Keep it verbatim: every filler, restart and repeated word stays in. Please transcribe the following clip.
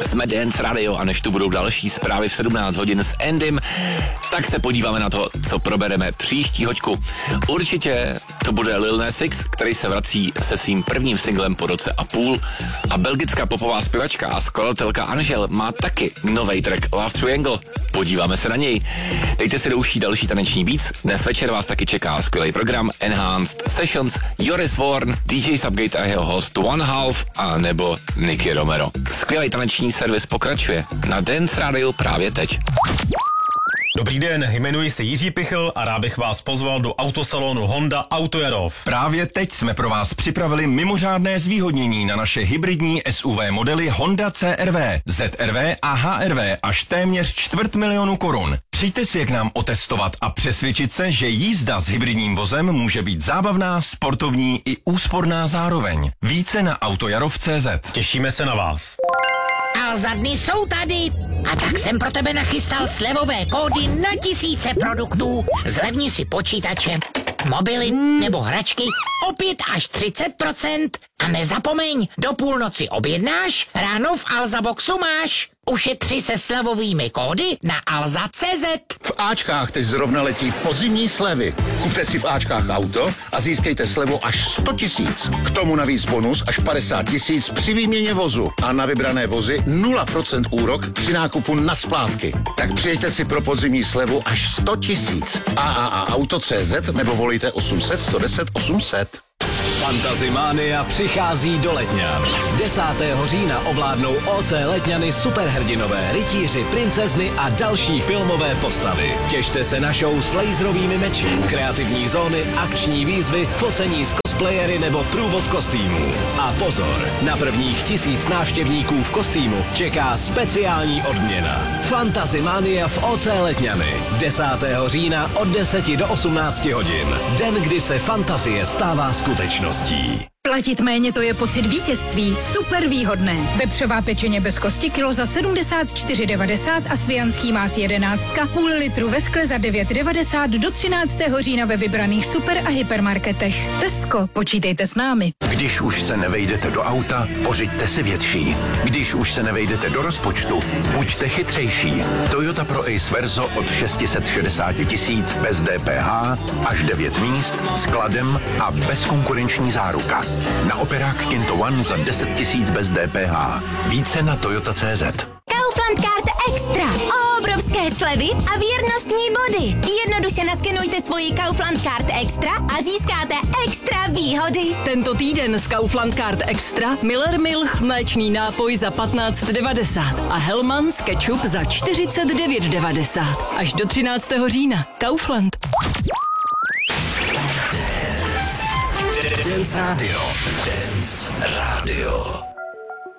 jsme Dance Radio a než tu budou další zprávy v sedmnáct hodin s Endym, tak se podíváme na to, co probereme příští hoďku. Určitě to bude Lil Nas X, který se vrací se svým prvním singlem po roce a půl a belgická popová zpěvačka a skladatelka Angel má taky nový track Love Triangle. Podíváme se na něj. Dejte si do uší další taneční beats. Dnes večer vás taky čeká skvělý program Enhanced Sessions, Joris Warren, D J Subgate a jeho host One Half a nebo Nicky Romero. Skvělý taneční servis pokračuje na Dance Radio právě teď. Dobrý den, jmenuji se Jiří Pichl a rád bych vás pozval do autosalonu Honda Autojarov. Právě teď jsme pro vás připravili mimořádné zvýhodnění na naše hybridní S U V modely Honda C R V, Z R V a H R V až téměř čtvrt milionu korun. Přijďte si je k nám otestovat a přesvědčit se, že jízda s hybridním vozem může být zábavná, sportovní i úsporná zároveň. Více na autojarov tečka cé zet. Těšíme se na vás. A za dny jsou tady. A tak jsem pro tebe nachystal slevové kódy na tisíce produktů. Zlevni si počítače, mobily nebo hračky o pět až třicet procent. A nezapomeň, do půlnoci objednáš, ráno v Alza Boxu máš. Ušetři se slevovými kódy na alza tečka cé zet. V Ačkách teď zrovna letí podzimní slevy. Kupte si v Ačkách auto a získejte slevu až sto tisíc. K tomu navíc bonus až padesát tisíc při výměně vozu. A na vybrané vozy nula procent úrok při nákupu na splátky. Tak přijďte si pro podzimní slevu až sto tisíc. a a a auto tečka cé zet nebo volejte osm set, sto deset, osm set. Fantazimánia přichází do Letňan. desátého října ovládnou O C Letňany superhrdinové, rytíři, princezny a další filmové postavy. Těšte se na show s laserovými meči, kreativní zóny, akční výzvy, focení s cosplayery nebo průvod kostýmů. A pozor, na prvních tisíc návštěvníků v kostýmu čeká speciální odměna. Fantazimánia v O C Letňany. desátého října od deseti do osmnácti hodin. Den, kdy se fantazie stává skutečností. Platit méně, to je pocit vítězství. Super výhodné. Vepřová pečeně bez kosti kilo za sedmdesát čtyři devadesát a svijanský más jedenáctka půl litru ve skle za devět devadesát do třináctého října ve vybraných super a hypermarketech. Tesco, počítejte s námi. Když už se nevejdete do auta, pořiďte si větší. Když už se nevejdete do rozpočtu, buďte chytřejší. Toyota Pro Ace Verso od šest set šedesát tisíc bez D P H, až devět míst, skladem a bezkonkurenční záruka. Na operák Kinto One za deset tisíc bez D P H. Více na Toyota tečka cé zet. Kaufland Card Extra. Obrovské slevy a věrnostní body. Jednoduše naskenujte svoji Kaufland Card Extra a získáte extra výhody. Tento týden z Kaufland Card Extra Miller Milch mléčný nápoj za patnáct devadesát a Hellmann's ketchup za čtyřicet devět devadesát. Až do třináctého října. Kaufland. Dance Radio. Dance Radio.